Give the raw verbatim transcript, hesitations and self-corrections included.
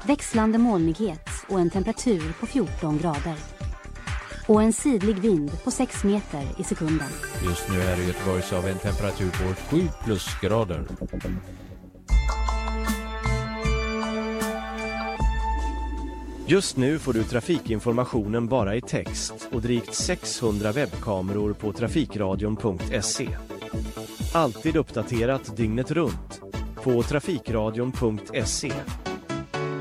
växlande molnighet och en temperatur på fjorton grader. Och en sidlig vind på sex meter i sekunden. Just nu är det Göteborgs av en temperatur på sju plusgrader. Just nu får du trafikinformationen bara i text och drygt sexhundra webbkameror på trafikradion punkt se. Alltid uppdaterat dygnet runt på trafikradion punkt se.